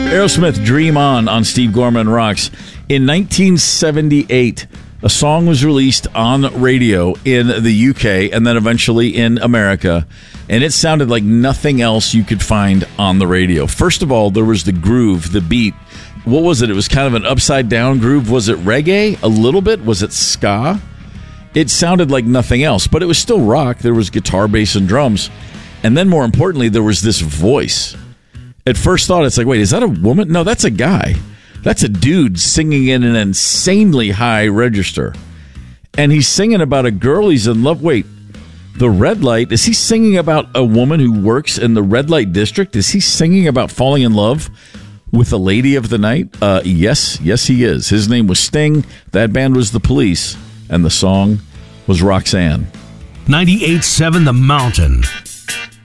Aerosmith, Dream On Steve Gorman Rocks. In 1978, a song was released on radio in the UK and then eventually in America, and it sounded like nothing else you could find on the radio. First of all, there was the groove, the beat. What was it? It was kind of an upside-down groove. Was it reggae? A little bit? Was it ska? It sounded like nothing else, but it was still rock. There was guitar, bass, and drums. And then more importantly, there was this voice. At first thought, it's like, wait, is that a woman? No, that's a guy. That's a dude singing in an insanely high register. And he's singing about a girl he's in love. Wait, the red light? Is he singing about a woman who works in the red light district? Is he singing about falling in love with a lady of the night? Yes, he is. His name was Sting. That band was The Police. And the song was Roxanne. 98.7 The Mountain.